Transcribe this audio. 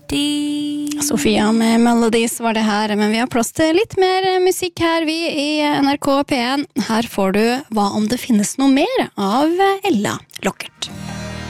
Sofia med Melodies var det her, men vi har plass til litt mer musikk her, vi i NRK P1. Her får du Hva om det finnes noe mer av Ella Lockert.